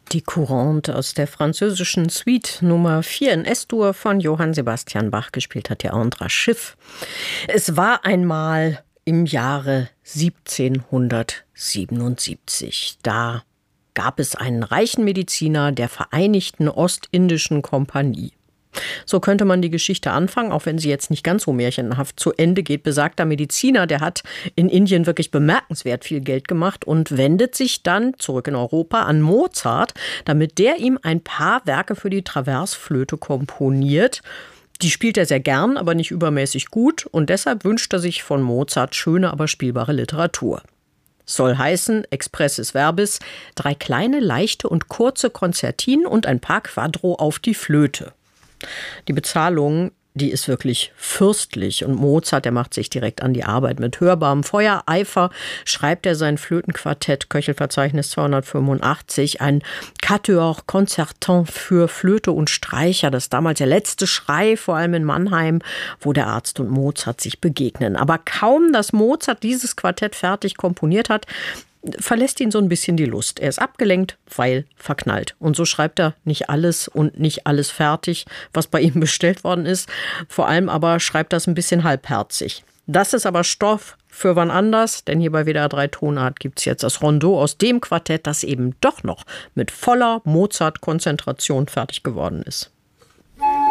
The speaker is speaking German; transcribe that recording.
Die Courante aus der französischen Suite Nummer 4 in S-Dur von Johann Sebastian Bach, gespielt hat ja Andras Schiff. Es war einmal im Jahre 1777. Da gab es einen reichen Mediziner der Vereinigten Ostindischen Kompanie. So könnte man die Geschichte anfangen, auch wenn sie jetzt nicht ganz so märchenhaft zu Ende geht. Besagter Mediziner, der hat in Indien wirklich bemerkenswert viel Geld gemacht und wendet sich dann zurück in Europa an Mozart, damit der ihm ein paar Werke für die Traversflöte komponiert. Die spielt er sehr gern, aber nicht übermäßig gut, und deshalb wünscht er sich von Mozart schöne, aber spielbare Literatur. Soll heißen, expressis verbis, 3 kleine, leichte und kurze Konzertinen und ein paar Quadro auf die Flöte. Die Bezahlung, die ist wirklich fürstlich, und Mozart, der macht sich direkt an die Arbeit. Mit hörbarem Feuereifer schreibt er sein Flötenquartett, Köchelverzeichnis 285, ein Quatuor concertant für Flöte und Streicher. Das ist damals der letzte Schrei, vor allem in Mannheim, wo der Arzt und Mozart sich begegnen. Aber kaum, dass Mozart dieses Quartett fertig komponiert hat, verlässt ihn so ein bisschen die Lust. Er ist abgelenkt, weil verknallt. Und so schreibt er nicht alles und nicht alles fertig, was bei ihm bestellt worden ist. Vor allem aber schreibt er es ein bisschen halbherzig. Das ist aber Stoff für wann anders, denn hier bei WDR 3 Tonart gibt es jetzt das Rondeau aus dem Quartett, das eben doch noch mit voller Mozart-Konzentration fertig geworden ist.